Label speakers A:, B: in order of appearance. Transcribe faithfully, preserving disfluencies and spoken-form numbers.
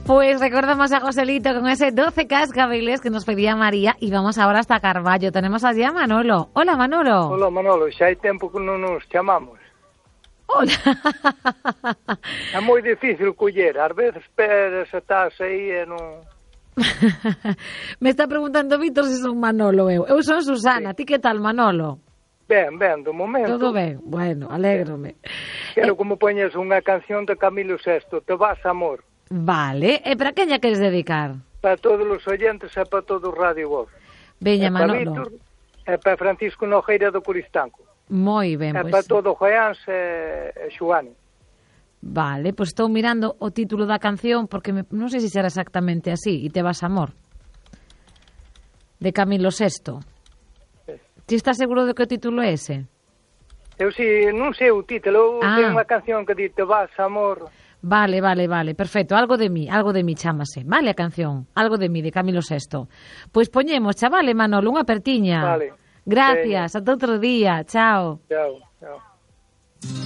A: Pues recordamos a Joselito con ese doce cascabeles que nos pedía María y vamos ahora hasta Carballo. Tenemos allí a Manolo. Hola, Manolo.
B: Hola, Manolo. Xa hai tempo que non nos chamamos.
A: Hola.
B: É moi difícil coller. Ás veces esperas, estás aí e non...
A: Me está preguntando Víctor se son Manolo eu. Eu son Susana. Sí. Ti que tal, Manolo?
B: Ben, ben, do momento.
A: Todo ben. Bueno, alégrome.
B: Quero
A: eh...
B: como poñes unha canción de Camilo sexto, Te vas, amor.
A: Vale. E para quen lla queres dedicar?
B: Para todos os oyentes e para todo o Radio Voz.
A: Veña,
B: e
A: Manolo.
B: Para Víctor, e para Francisco Nogueira do Coristanco.
A: Moi ben,
B: e
A: pois.
B: E para todo o Joáns e, e Xoane.
A: Vale, pois estou mirando o título da canción porque me, non sei se será exactamente así, E te vas, amor, de Camilo sexto.
B: Sí.
A: Ti estás seguro de que o título é ese?
B: Eu si, non sei o título,
A: ah.
B: ten unha canción que di Te vas, amor.
A: Vale, vale, vale, perfecto, algo de mí, algo de mí chámase, vale a canción, algo de mí, de Camilo sexto. Pois poñemos, chavale, Manolo, unha apertiña.
B: Vale.
A: Gracias, ata outro día, chao.
B: Chao, chao.